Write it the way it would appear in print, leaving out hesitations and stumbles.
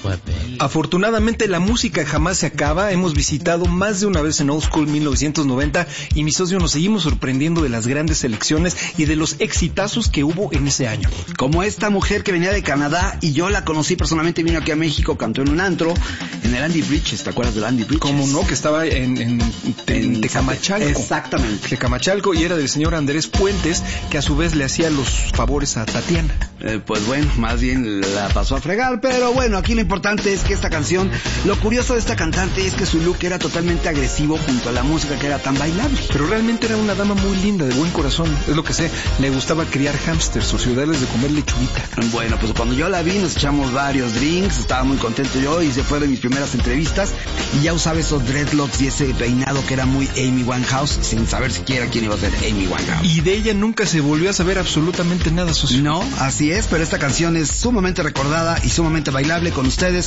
Afortunadamente la música jamás se acaba. Hemos visitado más de una vez en Old School 1990 y mi socio nos seguimos sorprendiendo de las grandes selecciones y de los exitazos que hubo en ese año. Como esta mujer que venía de Canadá y yo la conocí personalmente, vino aquí a México, cantó en un antro, en el Andy Bridges, ¿te acuerdas del Andy Bridges? ¿Cómo no? Que estaba en Tecamachalco. Exactamente. Tecamachalco, y era del señor Andrés Puentes, que a su vez le hacía los favores a Tatiana. Pues bueno, más bien la pasó a fregar, pero bueno, aquí lo importante es que esta canción, lo curioso de esta cantante es que su look era totalmente agresivo junto a la música que era tan bailable. Pero realmente era una dama muy linda, de buen corazón, es lo que sé. Le gustaba criar hámsters o ciudades de comer lechuguita. Bueno, pues cuando yo la vi nos echamos varios drinks, estaba muy contento yo y se fue de mis primeras entrevistas y ya usaba esos dreadlocks y ese peinado que era muy Amy Winehouse, sin saber siquiera quién iba a ser Amy Winehouse. Y de ella nunca se volvió a saber absolutamente nada, socio. No, así es, pero esta canción es sumamente recordada y sumamente bailable. Con ustedes,